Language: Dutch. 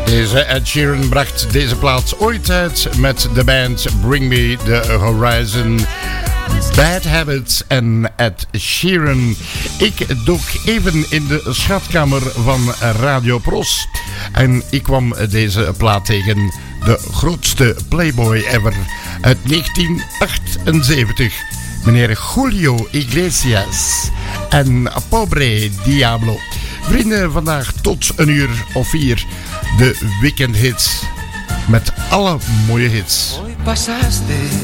Deze Ed Sheeran bracht deze plaats ooit uit met de band Bring Me The Horizon. Bad Habits en Ed Sheeran. Ik dook even in de schatkamer van Radio Pros. En ik kwam deze plaat tegen. De grootste playboy ever. Uit 1978. Meneer Julio Iglesias. En Pobre Diablo. Vrienden, vandaag tot 1:04. De weekendhits. Met alle mooie hits.